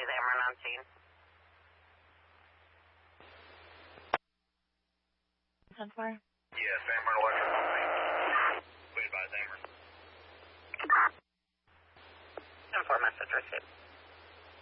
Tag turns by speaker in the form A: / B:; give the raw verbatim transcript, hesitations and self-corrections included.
A: Is Ameren on scene?
B: ten four.
C: Yes, Ameren Electric on scene. We advise Ameren.
A: ten four message received.